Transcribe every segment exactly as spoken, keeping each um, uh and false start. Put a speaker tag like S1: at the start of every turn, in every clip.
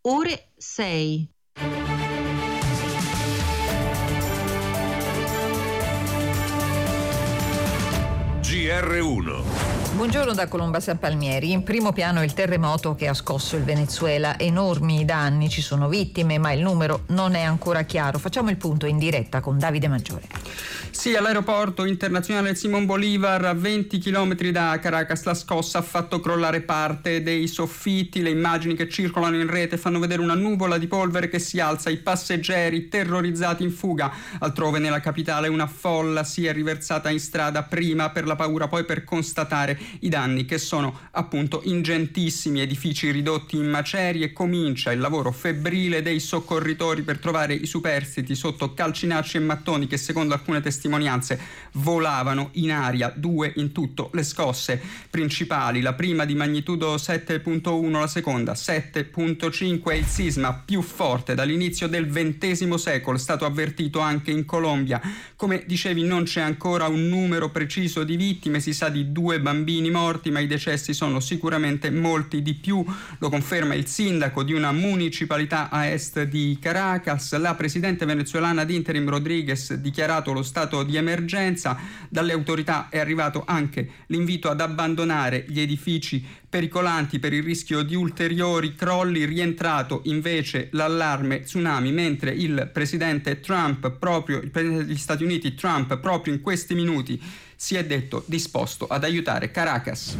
S1: ore sei.
S2: G R uno.
S3: Buongiorno da Colomba San Palmieri. In primo piano il terremoto che ha scosso il Venezuela. Enormi danni, ci sono vittime, ma il numero non è ancora chiaro. Facciamo il punto in diretta con Davide Maggiore.
S4: Sì, all'aeroporto internazionale Simón Bolívar, a venti chilometri da Caracas, la scossa ha fatto crollare parte dei soffitti. Le immagini che circolano in rete fanno vedere una nuvola di polvere che si alza, i passeggeri terrorizzati in fuga. Altrove nella capitale una folla si è riversata in strada, prima per la paura, poi per constatare i danni, che sono appunto ingentissimi, edifici ridotti in macerie. Comincia il lavoro febbrile dei soccorritori per trovare i superstiti sotto calcinacci e mattoni che, secondo alcune testimonianze, volavano in aria. Due in tutto le scosse principali, la prima di magnitudo sette virgola uno, la seconda sette virgola cinque. Il sisma più forte dall'inizio del ventesimo secolo è stato avvertito anche in Colombia. Come dicevi, non c'è ancora un numero preciso di vittime, si sa di due bambini morti, ma i decessi sono sicuramente molti di più. Lo conferma il sindaco di una municipalità a est di Caracas. La presidente venezuelana di interim Rodríguez ha dichiarato lo stato di emergenza. Dalle autorità è arrivato anche l'invito ad abbandonare gli edifici pericolanti per il rischio di ulteriori crolli. Rientrato invece l'allarme tsunami, mentre il presidente Trump, proprio il presidente degli Stati Uniti Trump, proprio in questi minuti si è detto disposto ad aiutare Caracas.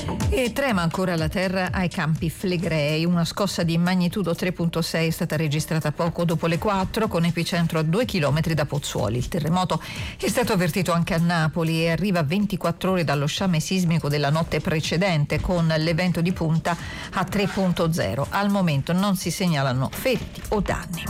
S3: E trema ancora la terra ai Campi Flegrei. Una scossa di magnitudo tre virgola sei è stata registrata poco dopo le quattro, con epicentro a due chilometri da Pozzuoli. Il terremoto è stato avvertito anche a Napoli e arriva a ventiquattro ore dallo sciame sismico della notte precedente, con l'evento di punta a tre virgola zero. Al momento non si segnalano feriti o danni.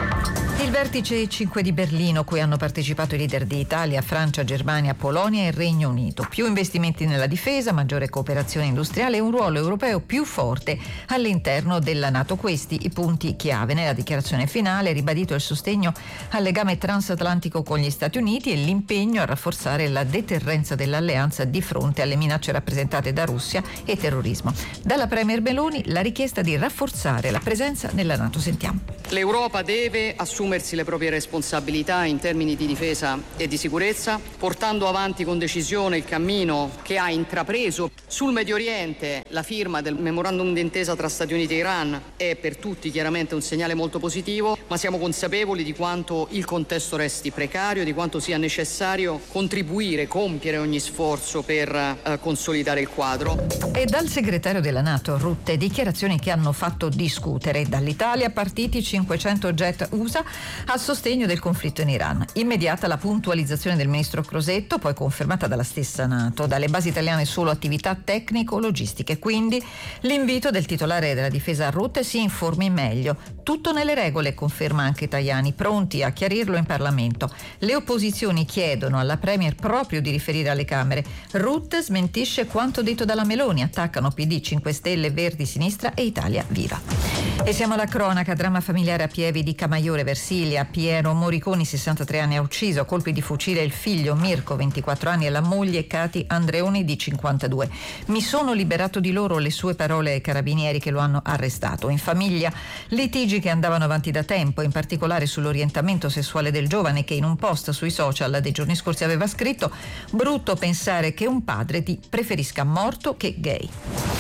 S3: Il vertice cinque di Berlino, cui hanno partecipato i leader di Italia, Francia, Germania, Polonia e Regno Unito. Più investimenti nella difesa, maggiore cooperazione industriale e un ruolo europeo più forte all'interno della NATO. Questi i punti chiave. Nella dichiarazione finale è ribadito il sostegno al legame transatlantico con gli Stati Uniti e l'impegno a rafforzare la deterrenza dell'alleanza di fronte alle minacce rappresentate da Russia e terrorismo. Dalla Premier Meloni la richiesta di rafforzare la presenza nella NATO. Sentiamo.
S5: L'Europa deve assumersi le proprie responsabilità in termini di difesa e di sicurezza, portando avanti con decisione il cammino che ha intrapreso. Sul Medio Oriente la firma del memorandum d'intesa tra Stati Uniti e Iran è per tutti chiaramente un segnale molto positivo, ma siamo consapevoli di quanto il contesto resti precario, di quanto sia necessario contribuire, compiere ogni sforzo per eh, consolidare il quadro.
S3: E dal segretario della NATO Rutte, dichiarazioni che hanno fatto discutere. Dall'Italia partiti cinquecento jet U S A a sostegno del conflitto in Iran. Immediata la puntualizzazione del ministro Crosetto, poi confermata dalla stessa NATO. Dalle basi italiane solo attività tecnico-logistiche. Quindi l'invito del titolare della difesa Rutte: si informi meglio. Tutto nelle regole, conferma anche Tajani, pronti a chiarirlo in Parlamento. Le opposizioni chiedono alla Premier proprio di riferire alle Camere. Rutte smentisce quanto detto dalla Meloni. Attaccano P D, cinque Stelle, Verdi, Sinistra e Italia Viva. E siamo alla cronaca. Dramma familiare a Pieve di Camaiore, Versilia. Piero Moriconi, sessantatré anni, ha ucciso a colpi di fucile il figlio Mirko, ventiquattro anni, e la moglie Cati Andreoni di cinquantadue. Mi sono liberato di loro, le sue parole ai carabinieri che lo hanno arrestato. In famiglia litigi che andavano avanti da tempo, in particolare sull'orientamento sessuale del giovane, che in un post sui social dei giorni scorsi aveva scritto: brutto pensare che un padre ti preferisca morto che gay.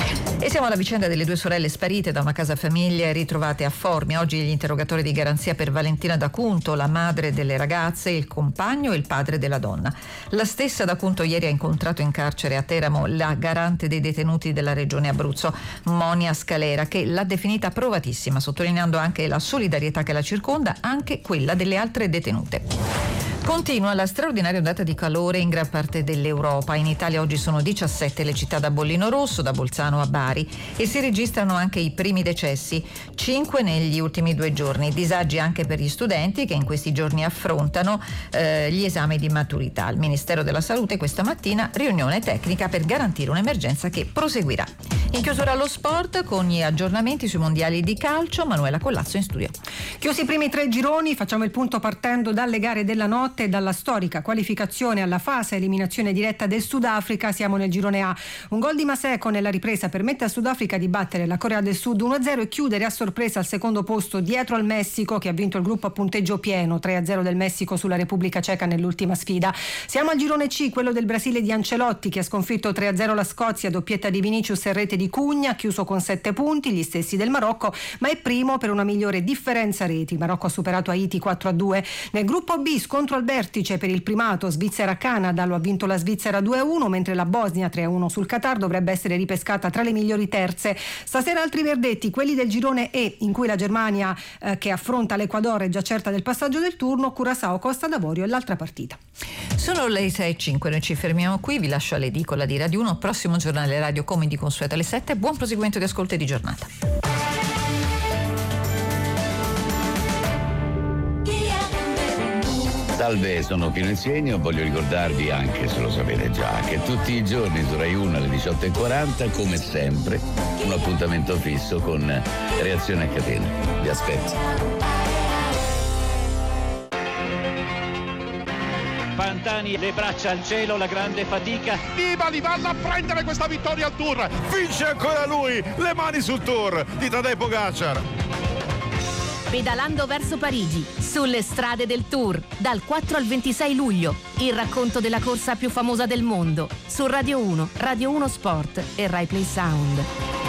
S3: E siamo alla vicenda delle due sorelle sparite da una casa famiglia ritrovate a Formia. Oggi gli interrogatori di garanzia per Valentina D'Acunto, la madre delle ragazze, il compagno e il padre della donna. La stessa D'Acunto ieri ha incontrato in carcere a Teramo la garante dei detenuti della regione Abruzzo, Monia Scalera, che l'ha definita provatissima, sottolineando anche la solidarietà che la circonda, anche quella delle altre detenute. Continua la straordinaria ondata di calore in gran parte dell'Europa. In Italia oggi sono diciassette le città da bollino rosso, da Bolzano a Bari, e si registrano anche i primi decessi, cinque negli ultimi due giorni. Disagi anche per gli studenti che in questi giorni affrontano eh, gli esami di maturità. Al Ministero della Salute questa mattina riunione tecnica per garantire un'emergenza che proseguirà. In chiusura allo sport con gli aggiornamenti sui mondiali di calcio. Manuela Collazzo in studio.
S6: Chiusi i primi tre gironi, facciamo il punto partendo dalle gare della notte.
S1: tradotte dalla storica qualificazione alla fase eliminazione diretta del Sudafrica. Siamo nel girone A. Un gol di Maseko nella ripresa permette al Sudafrica di battere la Corea del Sud uno a zero e chiudere a sorpresa al secondo posto dietro al Messico, che ha vinto il gruppo a punteggio pieno, tre a zero del Messico sulla Repubblica Ceca nell'ultima sfida. Siamo al girone C, quello del Brasile di Ancelotti, che ha sconfitto tre a zero la Scozia, doppietta di Vinicius e rete di Cugna, chiuso con sette punti, gli stessi del Marocco, ma è primo per una migliore differenza reti. Il Marocco ha superato Haiti quattro a due. Nel gruppo B, scontro al vertice per il primato Svizzera-Canada, lo ha vinto la Svizzera due a uno, mentre la Bosnia tre a uno sul Qatar dovrebbe essere ripescata tra le migliori terze. Stasera altri verdetti, quelli del girone E, in cui la Germania eh, che affronta l'Ecuador è già certa del passaggio del turno, Curaçao-Costa d'Avorio è l'altra partita.
S3: Sono le sei e cinque, noi ci fermiamo qui, vi lascio all'edicola di Radio uno, prossimo giornale radio come di consueto alle sette, buon proseguimento di ascolto e di giornata.
S6: Salve, sono Pino Insegno, voglio ricordarvi, anche se lo sapete già, che tutti i giorni su Rai uno alle diciotto e quaranta, come sempre, un appuntamento fisso con Reazione a catena. Vi aspetto.
S7: Pantani, le braccia al cielo, la grande fatica.
S8: Nibali va a prendere questa vittoria al Tour. Vince ancora lui, le mani sul Tour di Tadej Pogacar.
S9: Pedalando verso Parigi, sulle strade del Tour, dal quattro al ventisei luglio, il racconto della corsa più famosa del mondo, su Radio uno, Radio uno Sport e Rai Play Sound.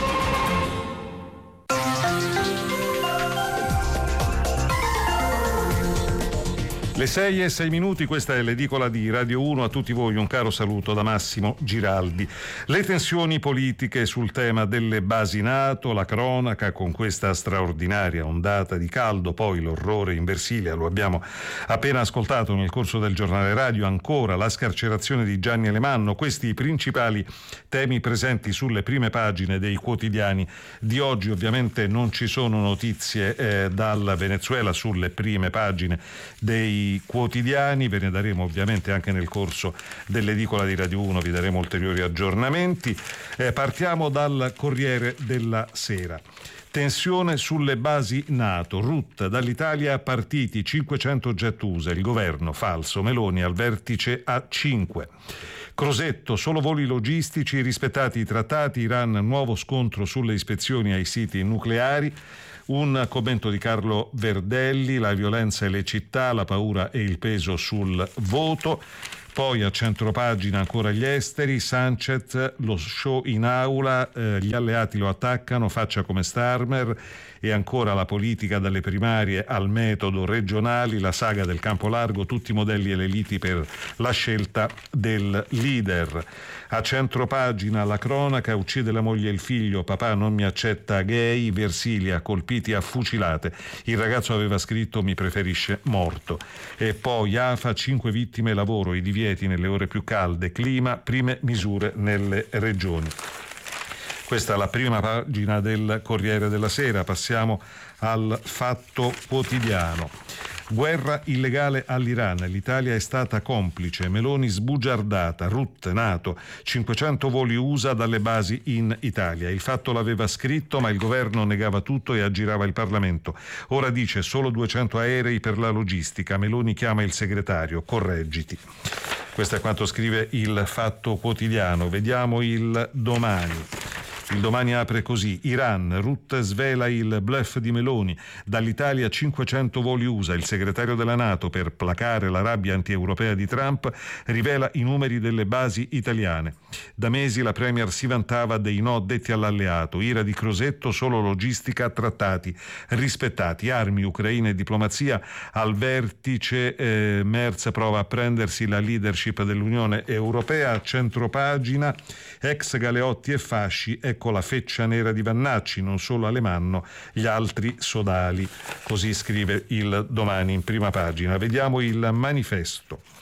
S10: Le sei e sei minuti, questa è l'edicola di Radio uno, a tutti voi un caro saluto da Massimo Giraldi. Le tensioni politiche sul tema delle basi NATO, la cronaca con questa straordinaria ondata di caldo, poi l'orrore in Versilia, lo abbiamo appena ascoltato nel corso del giornale radio, ancora la scarcerazione di Gianni Alemanno, questi i principali temi presenti sulle prime pagine dei quotidiani di oggi. Ovviamente non ci sono notizie eh, dal Venezuela sulle prime pagine dei quotidiani, ve ne daremo ovviamente anche nel corso dell'edicola di Radio uno, vi daremo ulteriori aggiornamenti. Eh, partiamo dal Corriere della Sera. Tensione sulle basi NATO, rout dall'Italia partiti cinquecento jet U S A, il governo falso, Meloni al vertice a cinque. Crosetto, solo voli logistici, rispettati i trattati, Iran nuovo scontro sulle ispezioni ai siti nucleari. Un commento di Carlo Verdelli, la violenza e le città, la paura e il peso sul voto. Poi a centropagina ancora gli esteri, Sanchez, lo show in aula, eh, gli alleati lo attaccano, faccia come Starmer, e ancora la politica dalle primarie al metodo regionali, la saga del campo largo, tutti i modelli e le liti per la scelta del leader. A centropagina la cronaca, uccide la moglie e il figlio, papà non mi accetta gay, Versilia, colpiti a fucilate, il ragazzo aveva scritto mi preferisce morto. E poi A F A, cinque vittime, lavoro, i divieti nelle ore più calde, clima, prime misure nelle regioni. Questa è la prima pagina del Corriere della Sera. Passiamo al Fatto Quotidiano. Guerra illegale all'Iran, l'Italia è stata complice, Meloni sbugiardata, rout NATO, cinquecento voli U S A dalle basi in Italia. Il Fatto l'aveva scritto, ma il governo negava tutto e aggirava il Parlamento. Ora dice solo duecento aerei per la logistica, Meloni chiama il segretario, correggiti. Questo è quanto scrive il Fatto Quotidiano. Vediamo il Domani. Il Domani apre così: Iran, rout svela il bluff di Meloni, dall'Italia cinquecento voli U S A, il segretario della NATO per placare la rabbia anti-europea di Trump rivela i numeri delle basi italiane. Da mesi la Premier si vantava dei no detti all'alleato, ira di Crosetto, solo logistica, trattati rispettati, armi, Ucraina e diplomazia. Al vertice eh, Merz prova a prendersi la leadership dell'Unione Europea. A centropagina, ex Galeotti e fasci, ecco la feccia nera di Vannacci, non solo Alemanno, gli altri sodali. Così scrive il Domani in prima pagina. Vediamo il Manifesto.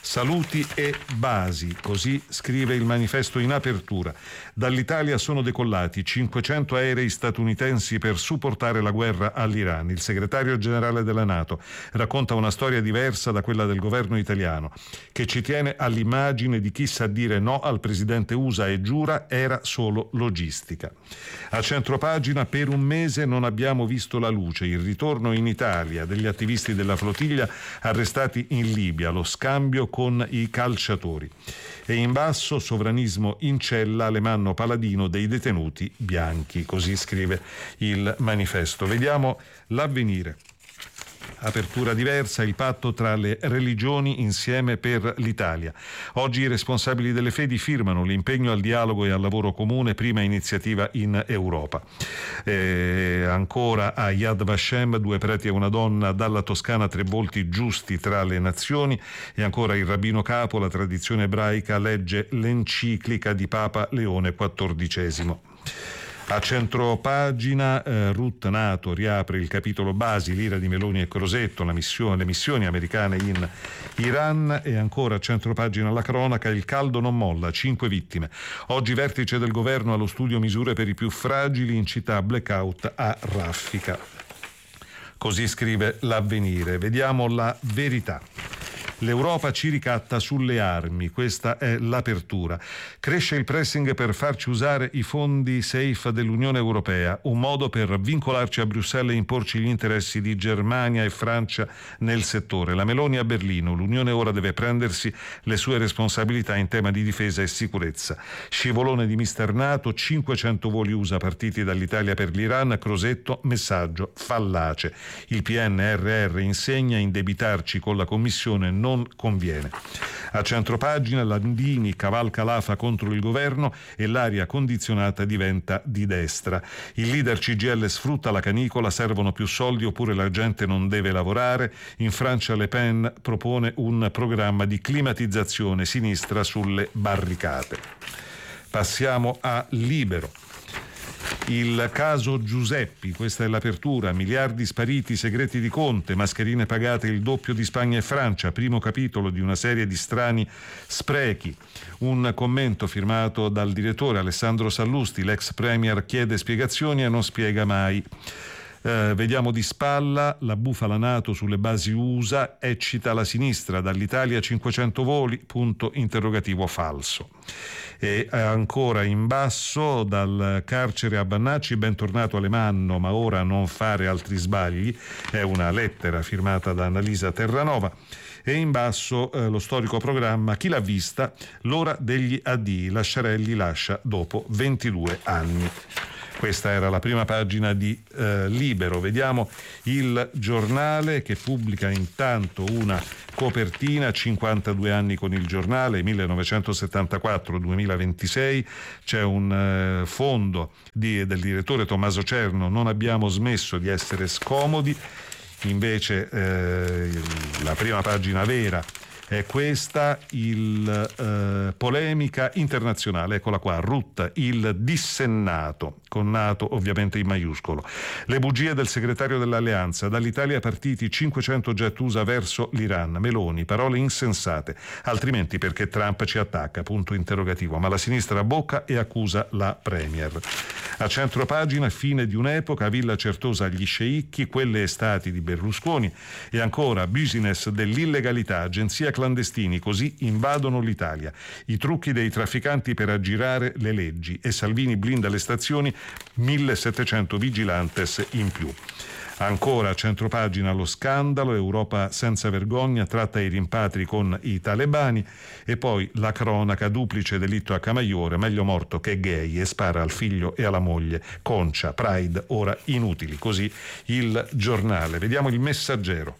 S10: Saluti e basi, così scrive il manifesto in apertura. Dall'Italia sono decollati cinquecento aerei statunitensi per supportare la guerra all'Iran. Il segretario generale della NATO racconta una storia diversa da quella del governo italiano, che ci tiene all'immagine di chi sa dire no al presidente U S A e giura era solo logistica. A centropagina, per un mese non abbiamo visto la luce, il ritorno in Italia degli attivisti della flottiglia arrestati in Libia, lo scambio con i calciatori. E in basso, sovranismo in cella, Alemanno paladino dei detenuti bianchi, così scrive il manifesto. Vediamo l'Avvenire. Apertura diversa, il patto tra le religioni insieme per l'Italia. Oggi i responsabili delle fedi firmano l'impegno al dialogo e al lavoro comune, prima iniziativa in Europa. E ancora a Yad Vashem, due preti e una donna, dalla Toscana tre volti giusti tra le nazioni. E ancora il rabbino capo, la tradizione ebraica legge l'enciclica di Papa Leone quattordicesimo. A centropagina, eh, Ruth NATO riapre il capitolo basi, l'ira di Meloni e Crosetto, la missione, le missioni americane in Iran. E ancora a centropagina la cronaca, il caldo non molla, cinque vittime. Oggi vertice del governo allo studio misure per i più fragili, in città blackout a raffica. Così scrive l'Avvenire. Vediamo la Verità. L'Europa ci ricatta sulle armi, questa è l'apertura. Cresce il pressing per farci usare i fondi safe dell'Unione Europea, un modo per vincolarci a Bruxelles e imporci gli interessi di Germania e Francia nel settore. La Meloni a Berlino, l'Unione ora deve prendersi le sue responsabilità in tema di difesa e sicurezza. Scivolone di mister NATO, cinquecento voli U S A partiti dall'Italia per l'Iran, Crosetto, messaggio fallace. Il P N R R insegna indebitarci con la Commissione non non conviene. A centropagina Landini cavalca l'Afa contro il governo e l'aria condizionata diventa di destra. Il leader C G I L sfrutta la canicola, servono più soldi oppure la gente non deve lavorare. In Francia Le Pen propone un programma di climatizzazione sinistra sulle barricate. Passiamo a Libero. Il caso Giuseppi, questa è l'apertura, miliardi spariti, segreti di Conte, mascherine pagate il doppio di Spagna e Francia, primo capitolo di una serie di strani sprechi. Un commento firmato dal direttore Alessandro Sallusti, l'ex premier chiede spiegazioni e non spiega mai. Eh, vediamo di spalla la bufala NATO sulle basi U S A, eccita la sinistra, dall'Italia cinquecento voli, punto interrogativo falso. E ancora in basso, dal carcere a Bannacci, bentornato Alemanno, ma ora non fare altri sbagli, è una lettera firmata da Annalisa Terranova. E in basso eh, lo storico programma Chi l'ha vista, l'ora degli addii, Lasciarelli lascia dopo ventidue anni. Questa era la prima pagina di eh, Libero. Vediamo il Giornale, che pubblica intanto una copertina, cinquantadue anni con il Giornale, millenovecentosettantaquattro duemilaventisei. C'è un eh, fondo di, del direttore Tommaso Cerno, non abbiamo smesso di essere scomodi. Invece eh, la prima pagina vera è questa, il eh, polemica internazionale, eccola qua, Ruth, il dissennato, con NATO ovviamente in maiuscolo. Le bugie del segretario dell'Alleanza, dall'Italia partiti cinquecento jet U S A verso l'Iran, Meloni, parole insensate, altrimenti perché Trump ci attacca, punto interrogativo, ma la sinistra bocca e accusa la premier. A centropagina, fine di un'epoca, Villa Certosa agli sceicchi, quelle estati di Berlusconi, e ancora business dell'illegalità, agenzia clandestini, così invadono l'Italia. I trucchi dei trafficanti per aggirare le leggi e Salvini blinda le stazioni, millesettecento vigilantes in più. Ancora a centropagina lo scandalo, Europa senza vergogna, tratta i rimpatri con i talebani, e poi la cronaca, duplice delitto a Camaiore, meglio morto che gay, e spara al figlio e alla moglie, Concia, Pride ora inutili, così il Giornale. Vediamo il Messaggero.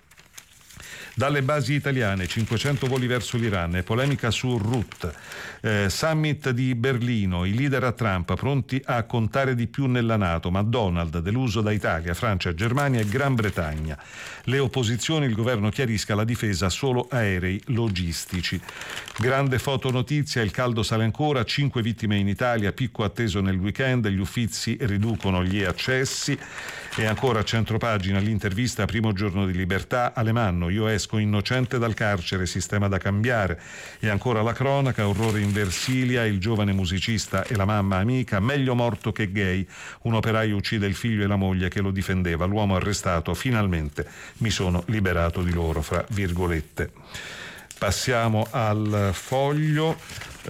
S10: Dalle basi italiane, cinquecento voli verso l'Iran e polemica su Ruth. Eh, summit di Berlino, i leader a Trump pronti a contare di più nella NATO, ma Donald deluso da Italia, Francia, Germania e Gran Bretagna. Le opposizioni, il governo chiarisca la difesa solo aerei logistici. Grande fotonotizia, il caldo sale ancora, cinque vittime in Italia, picco atteso nel weekend, gli Uffizi riducono gli accessi. E ancora a centropagina l'intervista, primo giorno di libertà, Alemanno, io esco esco innocente dal carcere, sistema da cambiare. E ancora la cronaca, orrore in Versilia, il giovane musicista e la mamma amica, meglio morto che gay, un operaio uccide il figlio e la moglie che lo difendeva, l'uomo arrestato, finalmente mi sono liberato di loro, fra virgolette. Passiamo al Foglio.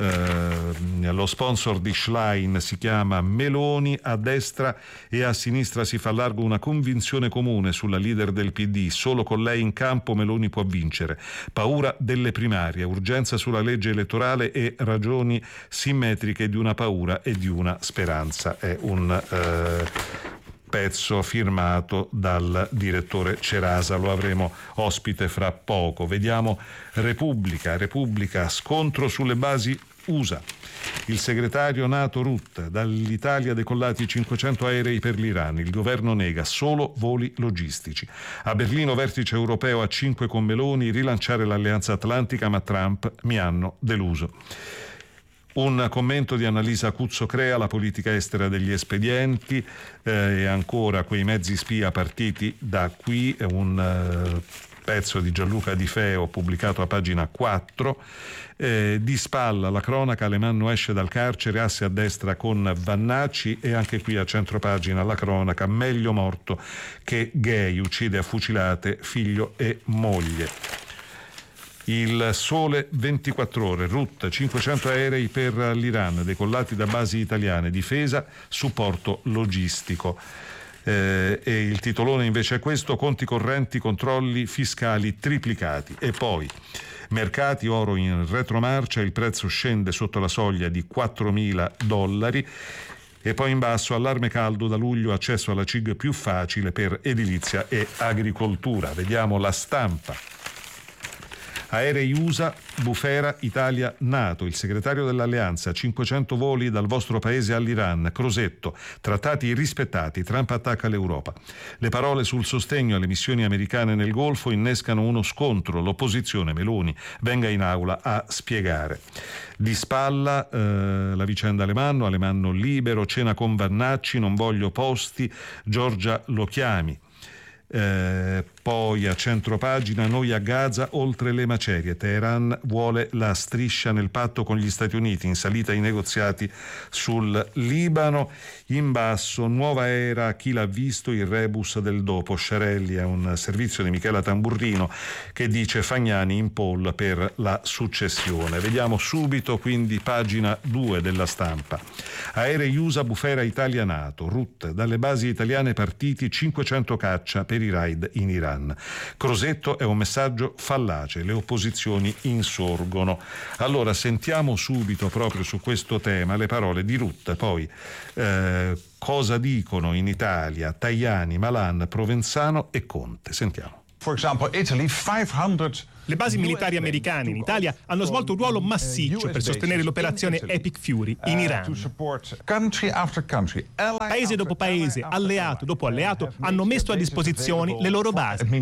S10: Eh, lo sponsor di Schlein si chiama Meloni, a destra e a sinistra si fa largo una convinzione comune sulla leader del P D, solo con lei in campo Meloni può vincere. Paura delle primarie, urgenza sulla legge elettorale e ragioni simmetriche di una paura e di una speranza. È un eh, pezzo firmato dal direttore Cerasa, lo avremo ospite fra poco. Vediamo Repubblica, Repubblica, scontro sulle basi U S A. Il segretario NATO Rutte, dall'Italia decollati cinquecento aerei per l'Iran, il governo nega solo voli logistici. A Berlino vertice europeo a cinque con Meloni, rilanciare l'alleanza atlantica, ma Trump mi hanno deluso. Un commento di Annalisa Cuzzo-Crea, la politica estera degli espedienti, eh, e ancora quei mezzi spia partiti da qui, un eh, pezzo di Gianluca Di Feo pubblicato a pagina quattro. Eh, di spalla la cronaca, Alemanno esce dal carcere, asse a destra con Vannacci, e anche qui a centropagina la cronaca, meglio morto che gay, uccide a fucilate figlio e moglie. Il Sole ventiquattro Ore, Rutte, cinquecento aerei per l'Iran, decollati da basi italiane, difesa, supporto logistico. Eh, e il titolone invece è questo, conti correnti, controlli fiscali triplicati. E poi mercati, oro in retromarcia, il prezzo scende sotto la soglia di quattromila dollari. E poi in basso, allarme caldo, da luglio accesso alla C I G più facile per edilizia e agricoltura. Vediamo La Stampa. Aerei U S A, bufera Italia NATO, il segretario dell'alleanza, cinquecento voli dal vostro paese all'Iran, Crosetto, trattati rispettati, Trump attacca l'Europa. Le parole sul sostegno alle missioni americane nel Golfo innescano uno scontro, l'opposizione, Meloni, venga in aula a spiegare. Di spalla eh, la vicenda Alemanno, Alemanno libero, cena con Vannacci, non voglio posti, Giorgia lo chiami. Eh, poi a centropagina, noi a Gaza oltre le macerie, Teheran vuole la striscia nel patto con gli Stati Uniti, in salita i negoziati sul Libano. In basso, nuova era, chi l'ha visto, il rebus del dopo, Sciarelli, è un servizio di Michela Tamburrino che dice Fagnani in poll per la successione. Vediamo subito quindi pagina due della Stampa. Aerei U S A, bufera Italia NATO, Rutte, dalle basi italiane partiti cinquecento caccia per i raid in Iran. Crosetto è un messaggio fallace, le opposizioni insorgono. Allora sentiamo subito proprio su questo tema le parole di Rutte, poi eh, cosa dicono in Italia Tajani, Malan, Provenzano e Conte. Sentiamo.
S11: For example, Italy, cinquecento
S12: Le basi militari americane in Italia hanno svolto un ruolo massiccio per sostenere l'operazione Epic Fury in Iran. Paese dopo paese, alleato dopo alleato, hanno messo a disposizione le loro basi. In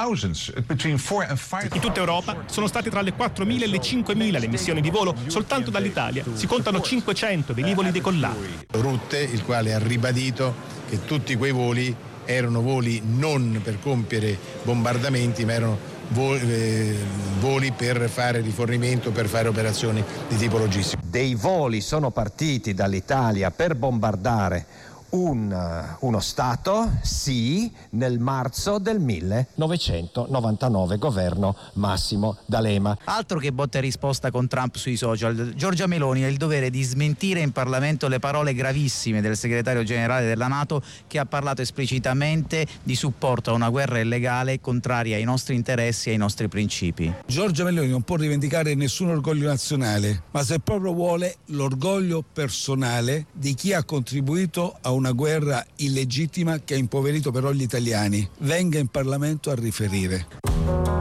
S12: tutta Europa sono state tra le quattromila e le cinquemila le missioni di volo, soltanto dall'Italia si contano cinquecento velivoli decollati.
S13: Rutte, il quale ha ribadito che tutti quei voli erano voli non per compiere bombardamenti, ma erano voli per fare rifornimento, per fare operazioni di tipo logistico.
S14: Dei voli sono partiti dall'Italia per bombardare un, uno Stato, sì, nel marzo del millenovecentonovantanove, governo Massimo D'Alema.
S15: Altro che botta e risposta con Trump sui social. Giorgia Meloni ha il dovere di smentire in Parlamento le parole gravissime del segretario generale della NATO, che ha parlato esplicitamente di supporto a una guerra illegale contraria ai nostri interessi e ai nostri principi.
S16: Giorgia Meloni non può rivendicare nessun orgoglio nazionale, ma se proprio vuole l'orgoglio personale di chi ha contribuito a una guerra illegittima che ha impoverito però gli italiani. Venga in Parlamento a riferire.